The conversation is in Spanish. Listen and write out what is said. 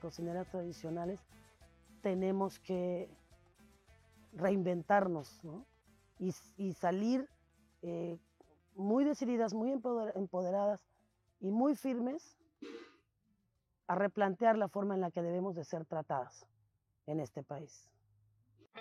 cocineras tradicionales tenemos que reinventarnos, ¿no? Y salir muy decididas, muy empoderadas y muy firmes a replantear la forma en la que debemos de ser tratadas en este país.